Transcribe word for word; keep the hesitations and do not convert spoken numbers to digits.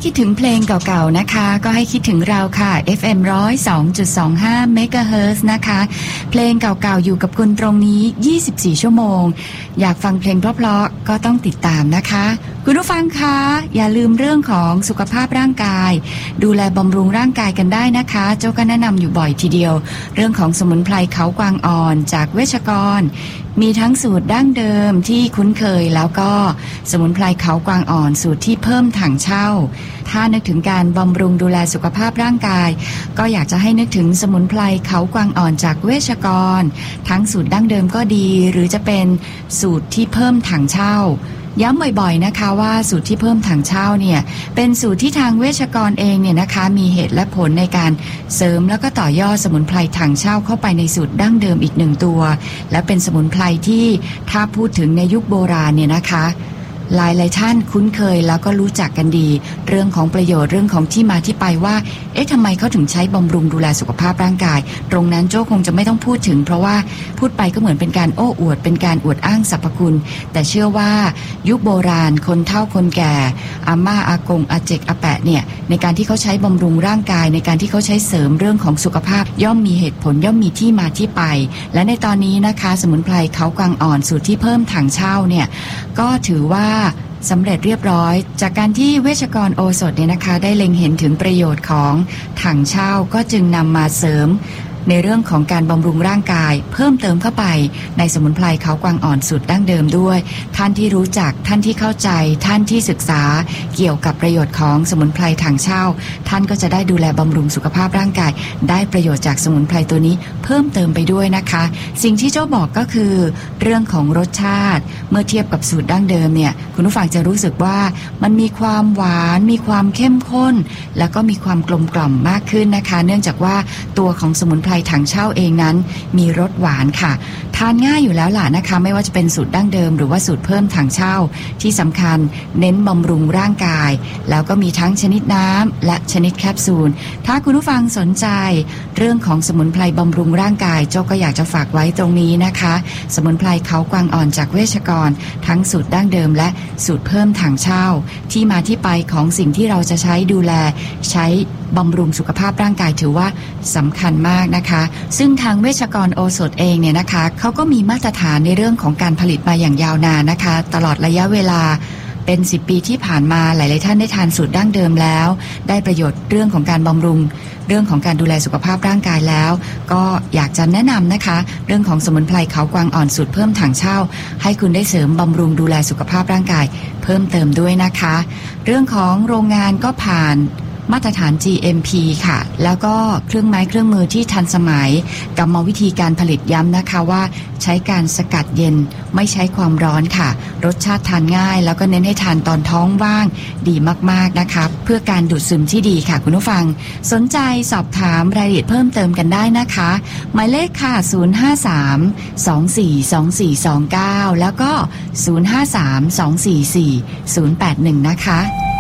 คิดถึงเพลงเก่าๆนะคะก็ให้คิดถึงเราค่ะ เอฟ เอ็ม หนึ่งศูนย์สองจุดสองห้า เมกะเฮิรตซ์นะคะเพลงเก่าๆอยู่กับคุณตรงนี้ยี่สิบสี่ชั่วโมงอยากฟังเพลงเพราะๆก็ต้องติดตามนะคะคุณผู้ฟังคะอย่าลืมเรื่องของสุขภาพร่างกายดูแลบำรุงร่างกายกันได้นะคะโจ้ก็แนะนำอยู่บ่อยทีเดียวเรื่องของสมุนไพรเขากวางอ่อนจากเวชกรมีทั้งสูตรดั้งเดิมที่คุ้นเคยแล้วก็สมุนไพรเขากวางอ่อนสูตรที่เพิ่มถังเช่าถ้านึกถึงการบำรุงดูแลสุขภาพร่างกายก็อยากจะให้นึกถึงสมุนไพรเขากวางอ่อนจากเวชกรทั้งสูตรดั้งเดิมก็ดีหรือจะเป็นสูตรที่เพิ่มถังเช่าย้ำบ่อยๆนะคะว่าสูตรที่เพิ่มถังเช่าเนี่ยเป็นสูตรที่ทางเวชกรเองเนี่ยนะคะมีเหตุและผลในการเสริมแล้วก็ต่อยอดสมุนไพรถังเช่าเข้าไปในสูตรดั้งเดิมอีกหนึ่งตัวและเป็นสมุนไพรที่ถ้าพูดถึงในยุคโบราณเนี่ยนะคะหลายหลายท่านคุ้นเคยแล้วก็รู้จักกันดีเรื่องของประโยชน์เรื่องของที่มาที่ไปว่าเอ๊ะทำไมเขาถึงใช้บำรุงดูแลสุขภาพร่างกายตรงนั้นโจ้คงจะไม่ต้องพูดถึงเพราะว่าพูดไปก็เหมือนเป็นการโอ้อวดเป็นการอวดอ้างสรรพคุณแต่เชื่อว่ายุคโบราณคนเฒ่าคนแก่อาม่าอากงอาเจกอาแปะเนี่ยในการที่เขาใช้บำรุงร่างกายในการที่เขาใช้เสริมเรื่องของสุขภาพย่อมมีเหตุผลย่อมมีที่มาที่ไปและในตอนนี้นะคะสมุนไพรเขากวางอ่อนสูตรที่เพิ่มถังเช่าเนี่ยก็ถือว่าสำเร็จเรียบร้อยจากการที่เวชกรโอสถเนี่ยนะคะได้เล็งเห็นถึงประโยชน์ของถังเช่าก็จึงนำมาเสริมในเรื่องของการบำรุงร่างกายเพิ่มเติมเข้าไปในสมุนไพรเขากวางอ่อนสูตรดั้งเดิมด้วยท่านที่รู้จักท่านที่เข้าใจท่านที่ศึกษาเกี่ยวกับประโยชน์ของสมุนไพรถังเช่าท่านก็จะได้ดูแลบำรุงสุขภาพร่างกายได้ประโยชน์จากสมุนไพรตัวนี้เพิ่มเติมไปด้วยนะคะสิ่งที่เจ้าบอกก็คือเรื่องของรสชาติเมื่อเทียบกับสูตรดั้งเดิมเนี่ยคุณผู้ฟังจะรู้สึกว่ามันมีความหวานมีความเข้มข้นแล้วก็มีความกลมกล่อมมากขึ้นนะคะเนื่องจากว่าตัวของสมุนไพรถังเช่าเองนั้นมีรสหวานค่ะทานง่ายอยู่แล้วล่ะนะคะไม่ว่าจะเป็นสูตรดั้งเดิมหรือว่าสูตรเพิ่มถังเช่าที่สำคัญเน้นบำรุงร่างกายแล้วก็มีทั้งชนิดน้ำและชนิดแคปซูลถ้าคุณผู้ฟังสนใจเรื่องของสมุนไพรบำรุงร่างกายโจ้ก็อยากจะฝากไว้ตรงนี้นะคะสมุนไพรเขากวางอ่อนจากเวชกรทั้งสูตรดั้งเดิมและสูตรเพิ่มถังเช่าที่มาที่ไปของสิ่งที่เราจะใช้ดูแลใช้บำรุงสุขภาพร่างกายถือว่าสำคัญมากนะคะซึ่งทางเวชกรโอสถเองเนี่ยนะคะเขาก็มีมาตรฐานในเรื่องของการผลิตมาอย่างยาวนานนะคะตลอดระยะเวลาเป็นสิบปีที่ผ่านมาหลายๆท่านได้ทานสูตรดั้งเดิมแล้วได้ประโยชน์เรื่องของการบำรุงเรื่องของการดูแลสุขภาพร่างกายแล้วก็อยากจะแนะนำนะคะเรื่องของสมุนไพรเขากวางอ่อนสูตรเพิ่มถังเช่าให้คุณได้เสริมบำรุงดูแลสุขภาพร่างกายเพิ่มเติมด้วยนะคะเรื่องของโรงงานก็ผ่านมาตรฐาน จี เอ็ม พี ค่ะแล้วก็เครื่องไม้เครื่องมือที่ทันสมัยกรรมวิธีการผลิตย้ำนะคะว่าใช้การสกัดเย็นไม่ใช้ความร้อนค่ะรสชาติทานง่ายแล้วก็เน้นให้ทานตอนท้องว่างดีมากๆนะคะเพื่อการดูดซึมที่ดีค่ะคุณผู้ฟังสนใจสอบถามรายละเอียดเพิ่มเติมกันได้นะคะหมายเลขค่ะศูนย์ ห้า สาม สอง สี่ สอง สี่ สอง เก้าแล้วก็ศูนย์ ห้า สาม สอง สี่ สี่ ศูนย์ แปด หนึ่งนะคะ